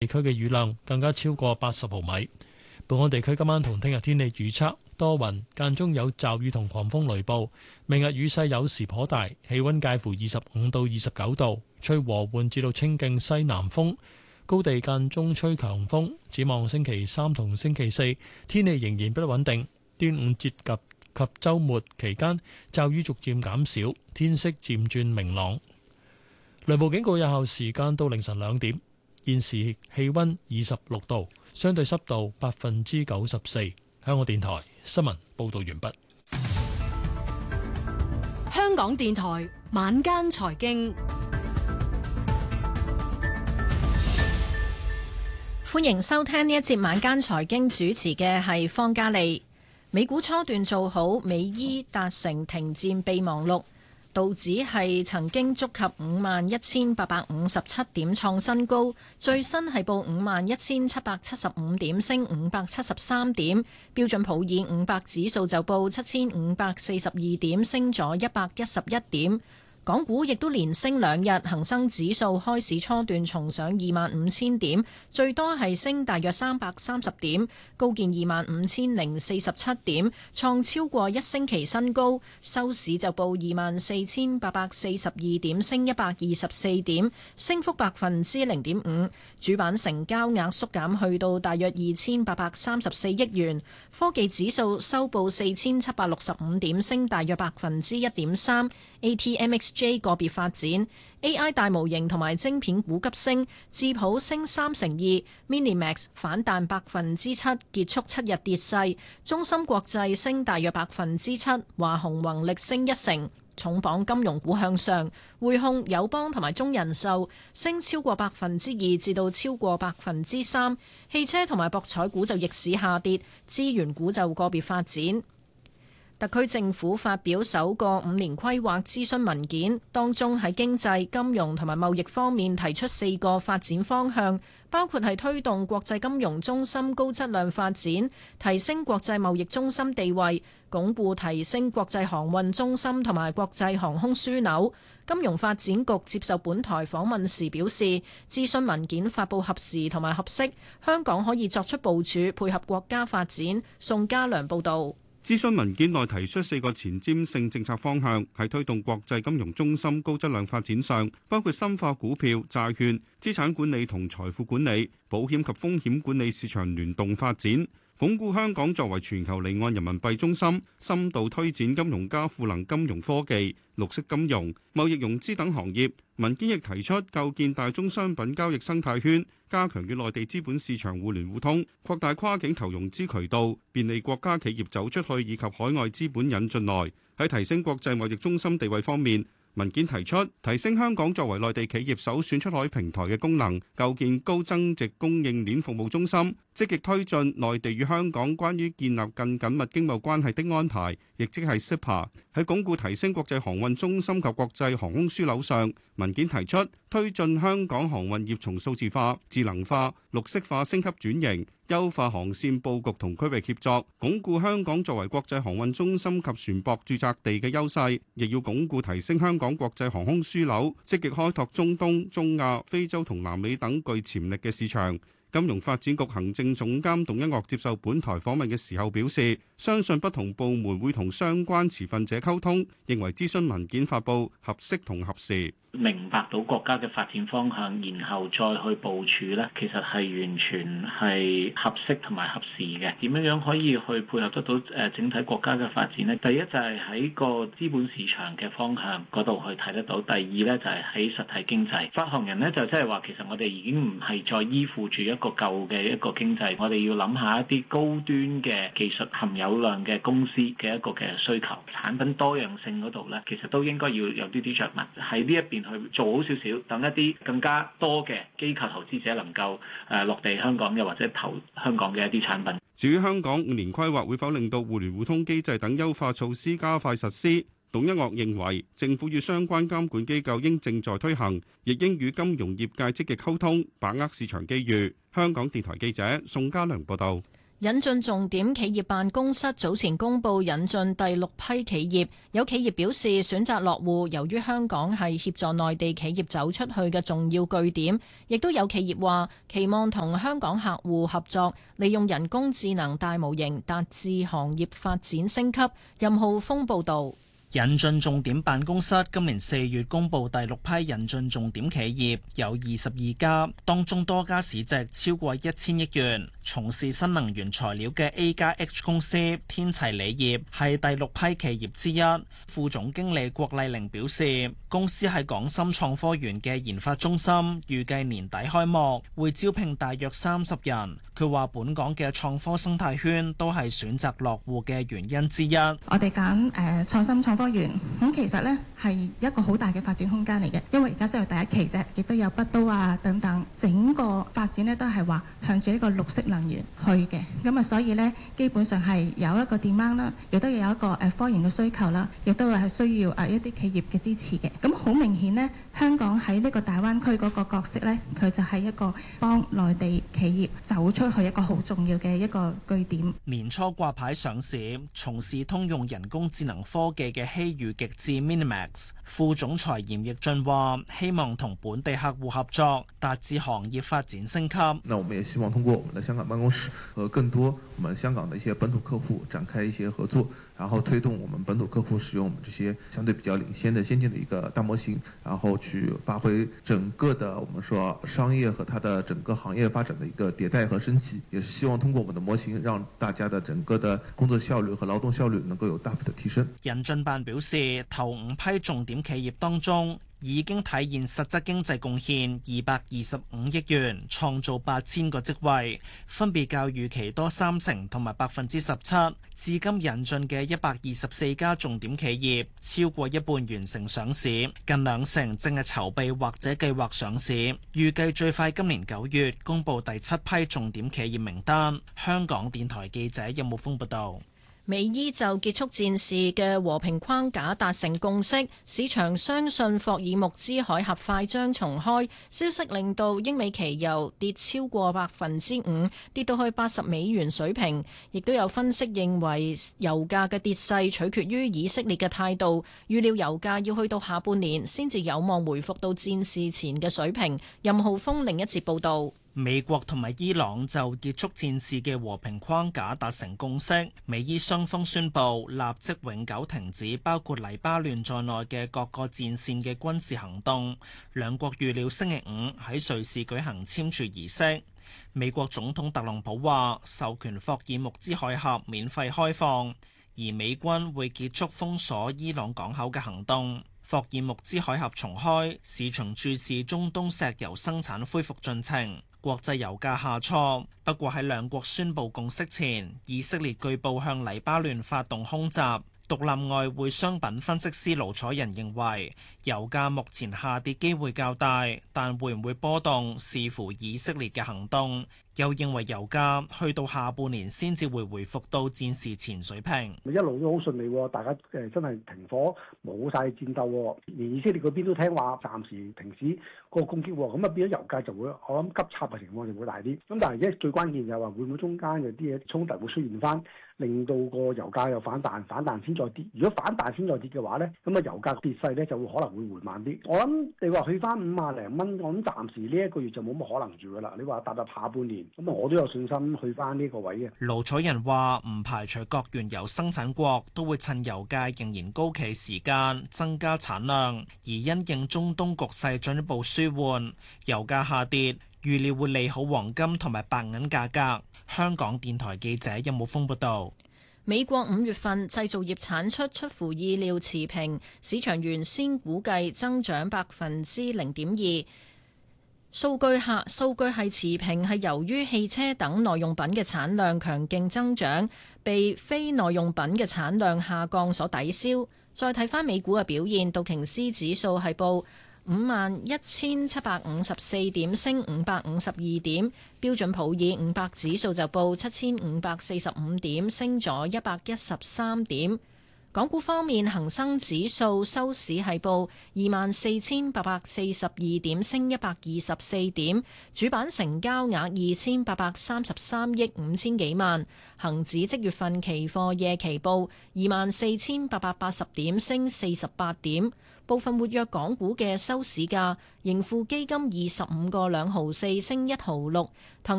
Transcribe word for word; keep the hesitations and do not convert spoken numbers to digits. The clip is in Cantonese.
地區嘅雨量更加超過八十毫米。本港地區今晚同聽日天氣預測多雲，間中有驟雨同狂風雷暴。明日雨勢有時頗大，氣溫介乎二十五到二十九度，吹和緩至到清勁西南風，高地間中吹強風。展望星期三同星期四，天氣仍然不穩定。端午節及及週末期間，驟雨逐漸減少，天色漸轉明朗。雷暴警告有效時間到凌晨兩點。現時氣溫二十六度，相對濕度百分之九十四。香港電台新聞報道完畢。 香港電台晚間財經， 歡迎收聽呢一節晚間財經，主持嘅係方嘉利。美股初段做好，美伊達成停戰備忘錄。道指係曾經觸及五萬一千八百五十七點創新高，最新係報五萬一千七百七十五點，升五百七十三點。標準普爾五百指數就報七千五百四十二點，升咗一百一十一點。港股亦都連升兩日，恒生指數開市初段重上二萬五千點，最多係升大約三百三十點，高見二萬五千零四十七點，創超過一星期新高。收市就報二萬四千八百四十二點，升一百二十四點，升幅百分之零點五。主板成交額縮減去到大約二千八百三十四億元。科技指數收報四千七百六十五點，升大約百分之一點三。A T M X J 個別發展 ，A I 大模型同埋晶片股急升，智普升三成二 ，Minimax 反彈百分之七，結束七日跌勢。中芯國際升大約百分之七，華虹宏力升一成。重磅金融股向上，匯控、友邦同埋中人壽升超過百分之二至到超過百分之三。汽車同埋博彩股就逆市下跌，資源股就個別發展。特區政府發表首個五年規劃諮詢文件，當中喺經濟、金融同埋貿易方面提出四個發展方向，包括係推動國際金融中心高質量發展，提升國際貿易中心地位，鞏固提升國際航運中心同埋國際航空樞紐。金融發展局接受本台訪問時表示，諮詢文件發布合時同埋合適，香港可以作出部署，配合國家發展。宋家良報導。 諮詢文件內提出四個前瞻性政策方向，喺推動國際金融中心高質量發展上，包括深化股票、債券、資產管理同財富管理、保險及風險管理市場聯動發展，鞏固香港作為全球離岸人民幣中心，深度推展金融加賦能金融科技、綠色金融、貿易融資等行業。文件亦提出構建大宗商品交易生態圈，加強與內地資本市場互聯互通，擴大跨境投融資渠道，便利國家企業走出去以及海外資本引進來。喺提升國際貿易中心地位方面，文件提出提升香港作為內地企業首選出海平台嘅功能，構建高增值供應鏈服務中心，積極推進內地與香港關於建立更緊密經貿關係的安排，亦即係 C E P A。 喺鞏固提升國際航運中心及國際航空樞紐上，文件提出推進香港航運業從數字化、智能化、綠色化升級轉型，優化航線佈局同區域協作，鞏固香港作為國際航運中心及船舶註冊地嘅優勢，亦要鞏固提升香港國際航空樞紐，積極開拓中東、中亞、非洲同南美等具潛力嘅市場。金融發展局行政總監董一嶽接受本台訪問嘅時候表示，相信不同部門會同相關持份者溝通，認為諮詢文件發布合適同合時。 明白到國家嘅發展方向，然後再去部署呢，其實係完全係合適同埋合時嘅。點樣樣可以去配合得到誒整體國家嘅發展呢？第一就係喺個資本市場嘅方向嗰度去睇得到，第二呢就係喺實體經濟。發行人呢就即係話，其實我哋已經唔係再依附住一個舊嘅一個經濟，我哋要諗下一啲高端嘅技術含有量嘅公司嘅一個嘅需求，產品多樣性嗰度呢，其實都應該要有啲啲着墨喺呢一邊去做好少少，等一啲更加多嘅機構投資者能夠誒落地香港嘅或者投香港嘅一啲產品。 至於香港五年規劃會否令到互聯互通機制等優化措施加快實施，董一嶽認為政府與相關監管機構應正在推行，亦應與金融業界積極溝通，把握市場機遇。香港電台記者宋家良報道。 引進重點企業辦公室早前公布引進第六批企業，有企業表示選擇落戶，由於香港係協助內地企業走出去嘅重要據點，亦都有企業話期望同香港客戶合作，利用人工智能大模型達至行業發展升級。任浩峰報導。 引進重點辦公室今年四月公布第六批引進重點企業，有二十二家，當中多家市值超過一千億元。從事新能源材料嘅 A 加 H 公司天齊鋰業係第六批企業之一。副總經理郭麗玲表示，公司喺港深創科園嘅研發中心預計年底開幕，會招聘大約三十人。佢話本港嘅創科生態圈都係選擇落戶嘅原因之一。 我哋揀誒創新創科園，咁其實呢係一個好大嘅發展空間嚟嘅，因為而家先係第一期啫，亦都有北都啊等等，整個發展呢都係話向住呢個綠色能源去嘅，咁啊所以呢基本上係有一個 demand 啦，亦都有一個誒科研嘅需求啦，亦都係需要誒一啲企業嘅支持嘅。咁好明顯呢，香港喺呢個大灣區嗰個角色呢，佢就係一個幫內地企業走出去一個好重要嘅一個據點。 年初掛牌上市，從事通用人工智能科技嘅希裕極致 Minimax 副總裁嚴奕俊話：希望同本地客戶合作，達至行業發展升級。 那我們也希望通過我們的香港辦公室和更多我們香港的一些本土客戶展開一些合作，然後推動我們本土客戶使用我們這些相對比較領先的先進的一個大模型，然後去發揮整個的我們說商業和它的整個行業發展的一個迭代和升級，也是希望通過我們的模型，讓大家的整個的工作效率和勞動效率能夠有大幅的提升。 引進辦表示，頭五批重點企業當中，已經體現實質經濟貢獻二百二十五億元，創造八千個職位，分別較預期多三成同埋百分之十七。至今引進嘅一百二十四家重點企業，超過一半完成上市，近兩成正係籌備或者計劃上市。預計最快今年九月公布第七批重點企業名單。香港電台記者任木峰報道。 美伊就結束戰事嘅和平框架達成共識，市場相信霍爾木茲海峽快將重開。消息令到英美期油跌超過百分之五，跌到去八十美元水平。亦都有分析認為油價嘅跌勢取決於以色列嘅態度，預料油價要去到下半年先至有望回復到戰事前嘅水平。任浩峰另一節報導。 美國同埋伊朗就結束戰事嘅和平框架達成共識，美伊雙方宣布立即永久停止包括黎巴嫩在內嘅各個戰線嘅軍事行動。兩國預料星期五喺瑞士舉行簽署儀式。美國總統特朗普話授權霍爾木茲海峽免費開放，而美軍會結束封鎖伊朗港口嘅行動。霍爾木茲海峽重開，市場注視中東石油生產恢復進程。國際油價下挫，不過喺兩國宣布共識前，以色列據報向黎巴嫩發動空襲。獨立外匯商品分析師盧楚仁認為，油價目前下跌機會較大，但會唔會波動視乎以色列嘅行動。又認為油價去到下半年先至會回復到戰事前水平。 一路都好順利，大家誒真係停火冇晒戰鬥，連以色列嗰邊都聽話暫時停止嗰個攻擊，咁啊變咗油價就會我諗急插嘅情況就會大啲。咁但係而家最關鍵就係話會唔會中間有啲嘢衝突會出現翻，令到個油價又反彈，反彈先再跌。如果反彈先再跌嘅話咧，咁啊油價跌勢咧就會可能會緩慢啲。我諗你話去翻五萬零蚊，我諗暫時呢一個月就冇乜可能住噶啦。你話踏入下半年。咁啊，我都有信心去翻呢個位嘅。 盧彩仁話：唔排除各原油生產國都會趁油價仍然高企時間增加產量，而因應中東局勢進一步舒緩，油價下跌，預料會利好黃金同埋白銀價格。香港電台記者任武峰報道。 美國五月份製造業產出出乎意料持平，市場原先估計增長百分之零點二。數據下數據係持平，係由於汽車等耐用品嘅產量強勁增長，被非耐用品嘅產量下降所抵消。再睇返美股嘅表現，道瓊斯指數係報五萬一千七百五十四點，升五百五十二點；標準普爾五百指數就報七千五百四十五點，升咗一百一十三點。 港股方面，恒生指數收市係報二萬四千八百四十二點，升一百二十四點，主板成交額二千八百三十三億五千幾萬。恒指即月份期貨夜期報二萬四千八百八十點，升四十八點。部分活躍港股嘅收市價，盈富基金二十五個兩毫四升一毫六，騰